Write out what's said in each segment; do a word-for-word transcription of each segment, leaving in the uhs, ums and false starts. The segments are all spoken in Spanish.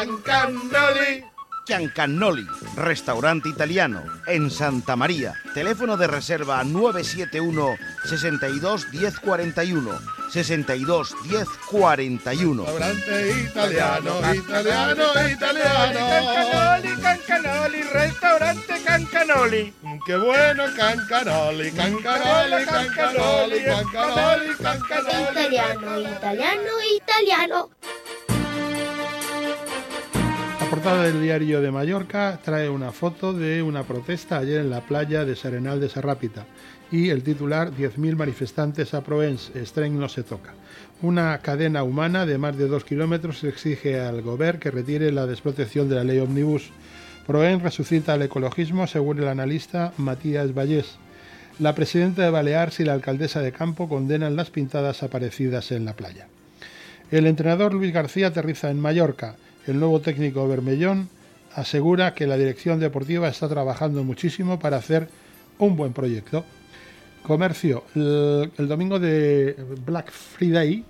Giancannoli. Giancannoli, restaurante italiano, en Santa María. Teléfono de reserva nueve siete uno, sesenta y dos, diez cuarenta y uno. sesenta y dos, diez cuarenta y uno. Restaurante italiano, italiano, italiano. Cancanoli, Cancanoli, restaurante Cancanoli. Qué bueno, Cancanoli, Cancanoli, Cancanoli, Cancanoli, Cancanoli. Italiano, italiano, italiano. La portada del Diario de Mallorca trae una foto de una protesta ayer en la playa de Serenal de Serràpita y el titular diez mil manifestantes a Proens, Estrenc no se toca. Una cadena humana de más de dos kilómetros exige al Govern que retire la desprotección de la ley Omnibus. Proens resucita el ecologismo según el analista Matías Vallés. La presidenta de Balears y la alcaldesa de Campo condenan las pintadas aparecidas en la playa. El entrenador Luis García aterriza en Mallorca. El nuevo técnico Bermellón asegura que la dirección deportiva está trabajando muchísimo para hacer un buen proyecto. Comercio. El, el domingo de Black Friday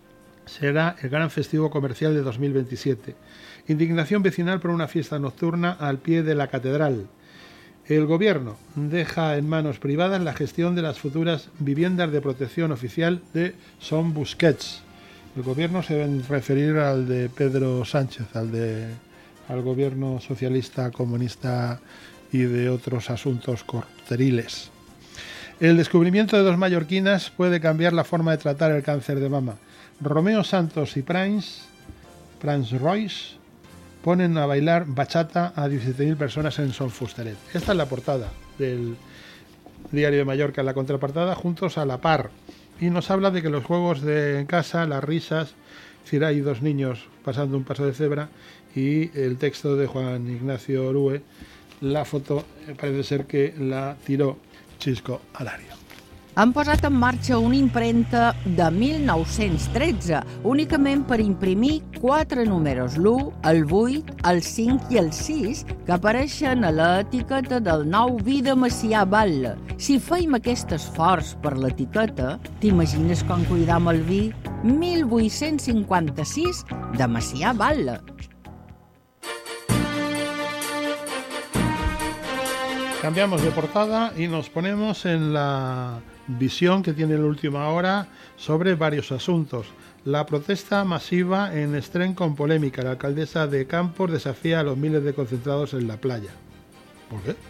será el gran festivo comercial de dos mil veintisiete. Indignación vecinal por una fiesta nocturna al pie de la catedral. El gobierno deja en manos privadas la gestión de las futuras viviendas de protección oficial de Son Busquets. El gobierno se debe referir al de Pedro Sánchez, al de al gobierno socialista, comunista y de otros asuntos corteriles. El descubrimiento de dos mallorquinas puede cambiar la forma de tratar el cáncer de mama. Romeo Santos y Prince, Prince Royce ponen a bailar bachata a diecisiete mil personas en Son Fusteret. Esta es la portada del Diario de Mallorca, en la contraportada Juntos a la Par. Y nos habla de que los juegos de en casa, las risas, es decir, hay dos niños pasando un paso de cebra y el texto de Juan Ignacio Orue, la foto parece ser que la tiró Xisco Alario. Han posat en marxa una impremta de mil nou-cents tretze, únicament per imprimir quatre números, l'u, el vuit, el cinc i el sis, que apareixen a l'etiqueta del nou vi de Macià Batlle. Si feim aquest esforç per l'etiqueta, t'imagines com cuidam el vi mil vuit-cents cinquanta-sis de Macià Batlle. Cambiamos de portada y nos ponemos en la visión que tiene la última hora sobre varios asuntos. La protesta masiva en Estrenc con polémica. La alcaldesa de Campos desafía a los miles de concentrados en la playa. ¿Por qué?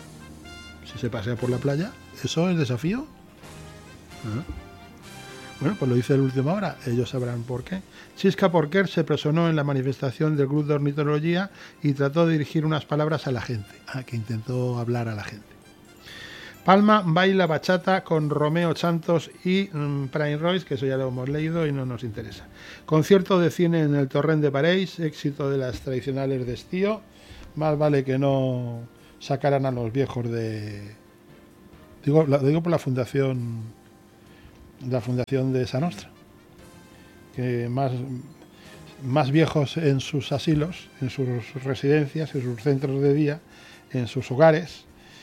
Si se pasea por la playa, ¿eso es desafío? ¿Ah? Bueno, pues lo dice la última hora, ellos sabrán por qué. Xisca Porquer se personó en la manifestación del Club de Ornitología y trató de dirigir unas palabras a la gente, ah, que intentó hablar a la gente. Palma baila bachata con Romeo Santos y um, Prince Royce, que eso ya lo hemos leído y no nos interesa. Concierto de cine en el Torrent de Pareix, éxito de las tradicionales de Estío. Más vale que no sacaran a los viejos de... Digo, lo digo por la fundación... la fundación de Sa Nostra, que más, más viejos en sus asilos, en sus residencias, en sus centros de día, en sus hogares,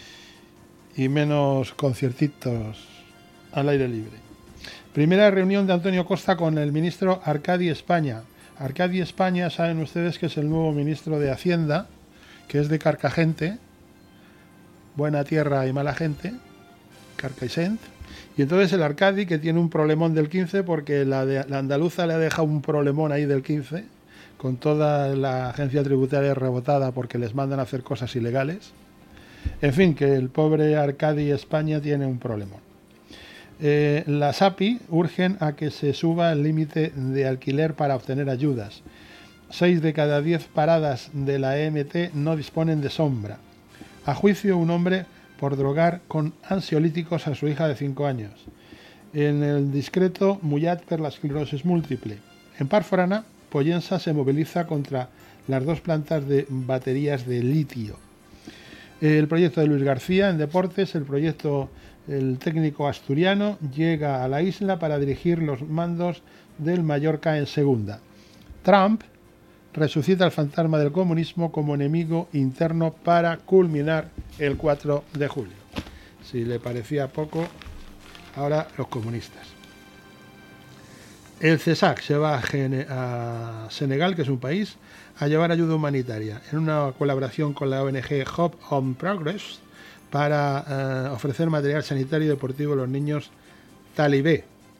y menos conciertitos al aire libre. Primera reunión de Antonio Costa con el ministro Arcadi España. Arcadi España, saben ustedes que es el nuevo ministro de Hacienda, que es de Carcagente, buena tierra y mala gente, Carcaixent. Y entonces el Arcadi, que tiene un problemón del quince, porque la, de, la andaluza le ha dejado un problemón ahí del quince, con toda la agencia tributaria rebotada porque les mandan a hacer cosas ilegales. En fin, que el pobre Arcadi España tiene un problemón. Eh, las A P I urgen a que se suba el límite de alquiler para obtener ayudas. Seis de cada diez paradas de la E M T no disponen de sombra. A juicio un hombre por drogar con ansiolíticos a su hija de cinco años. En el discreto Mullat per la esclerosis múltiple. En Parforana, Pollensa se moviliza contra las dos plantas de baterías de litio. El proyecto de Luis García en deportes, el proyecto el técnico asturiano llega a la isla para dirigir los mandos del Mallorca en segunda. Trump resucita el fantasma del comunismo como enemigo interno para culminar el cuatro de julio. Si le parecía poco, ahora los comunistas. El CESAC se va a, Gene- a Senegal, que es un país, a llevar ayuda humanitaria en una colaboración con la O N G Hope on Progress para eh, ofrecer material sanitario y deportivo a los niños talibé.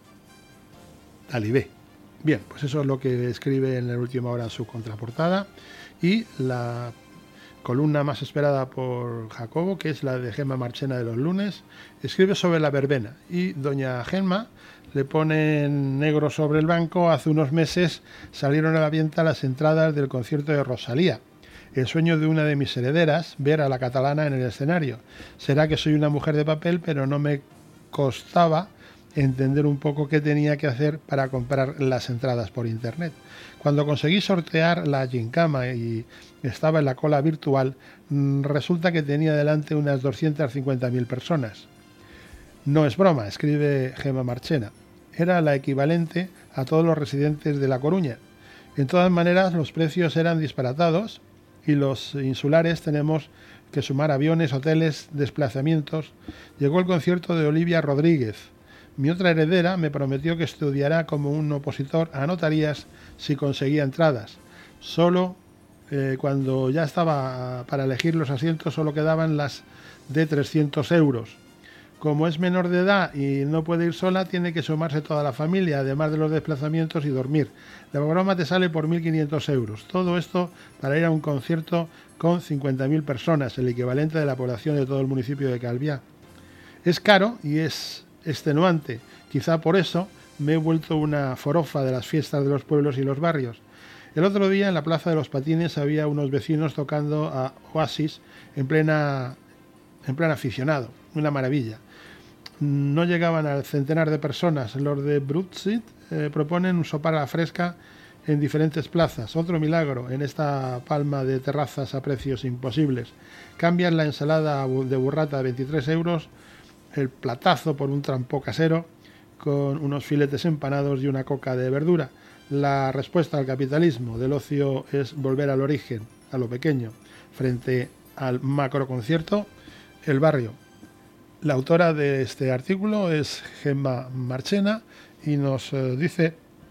Talibé. Bien, pues eso es lo que escribe en la última hora en su contraportada. Y la columna más esperada por Jacobo, que es la de Gemma Marchena de los lunes, escribe sobre la verbena. Y doña Gemma le pone en negro sobre el banco: hace unos meses salieron a la venta las entradas del concierto de Rosalía. El sueño de una de mis herederas, ver a la catalana en el escenario. Será que soy una mujer de papel, pero no me costaba entender un poco qué tenía que hacer para comprar las entradas por internet. Cuando conseguí sortear la gincama y estaba en la cola virtual, resulta que tenía delante unas doscientas cincuenta mil personas. No es broma, escribe Gemma Marchena. Era la equivalente a todos los residentes de La Coruña. En todas maneras, los precios eran disparatados y los insulares tenemos que sumar aviones, hoteles, desplazamientos. Llegó el concierto de Olivia Rodríguez. Mi otra heredera me prometió que estudiará como un opositor a notarías si conseguía entradas. Solo eh, cuando ya estaba para elegir los asientos solo quedaban las de trescientos euros. Como es menor de edad y no puede ir sola, tiene que sumarse toda la familia, además de los desplazamientos y dormir. La broma te sale por mil quinientos euros. Todo esto para ir a un concierto con cincuenta mil personas, el equivalente de la población de todo el municipio de Calviá. Es caro y es extenuante. Quizá por eso me he vuelto una forofa de las fiestas de los pueblos y los barrios. El otro día en la Plaza de los Patines había unos vecinos tocando a Oasis en plena, en plan aficionado. Una maravilla. No llegaban al centenar de personas. Los de Brutsit eh, proponen un sopar a la fresca en diferentes plazas. Otro milagro en esta palma de terrazas a precios imposibles. Cambian la ensalada de burrata de veintitrés euros, el platazo por un trampó casero con unos filetes empanados y una coca de verdura. La respuesta al capitalismo del ocio es volver al origen, a lo pequeño, frente al macroconcierto, el barrio. La autora de este artículo es Gemma Marchena y nos eh, dice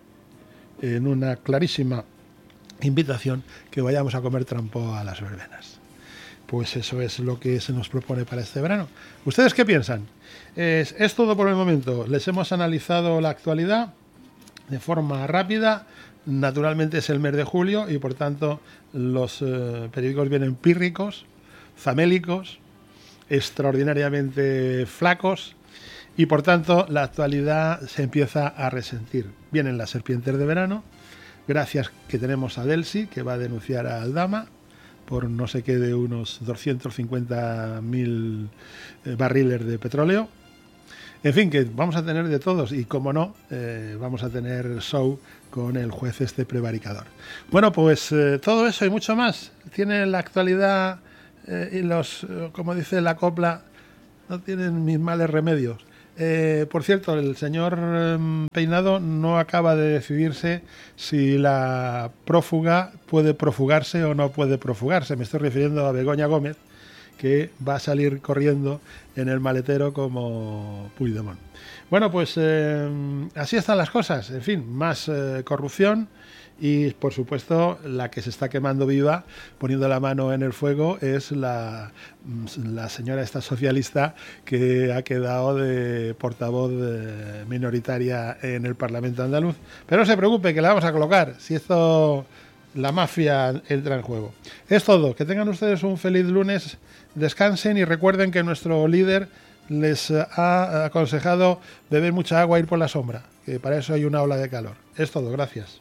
en una clarísima invitación que vayamos a comer trampó a las verbenas. Pues eso es lo que se nos propone para este verano. ¿Ustedes qué piensan? Es, es todo por el momento. Les hemos analizado la actualidad de forma rápida. Naturalmente es el mes de julio y por tanto los eh, periódicos vienen pírricos, famélicos, extraordinariamente flacos y por tanto la actualidad se empieza a resentir. Vienen las serpientes de verano, gracias que tenemos a Delsi, que va a denunciar a Aldama por no sé qué de unos doscientos cincuenta mil barriles de petróleo. En fin, que vamos a tener de todos y como no, eh, vamos a tener show con el juez este prevaricador. Bueno, pues eh, todo eso y mucho más tiene la actualidad. Eh, y los, como dice la copla, no tienen mis males remedios. Eh, por cierto, el señor eh, Peinado no acaba de decidirse si la prófuga puede profugarse o no puede profugarse. Me estoy refiriendo a Begoña Gómez, que va a salir corriendo en el maletero como Puigdemont. Bueno, pues eh, así están las cosas. En fin, más eh, corrupción. Y, por supuesto, la que se está quemando viva, poniendo la mano en el fuego, es la, la señora esta socialista que ha quedado de portavoz de minoritaria en el Parlamento andaluz. Pero no se preocupe, que la vamos a colocar, si esto, la mafia entra en juego. Es todo. Que tengan ustedes un feliz lunes, descansen y recuerden que nuestro líder les ha aconsejado beber mucha agua e ir por la sombra, que para eso hay una ola de calor. Es todo. Gracias.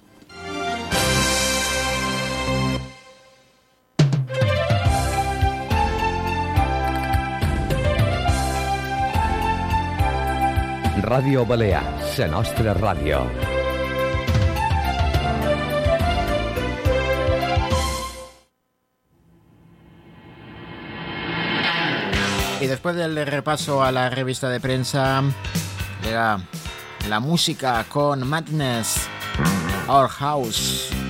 Ràdio Balear, la nostra ràdio. Y después del repaso a la revista de prensa, era la música con Madness, Our House.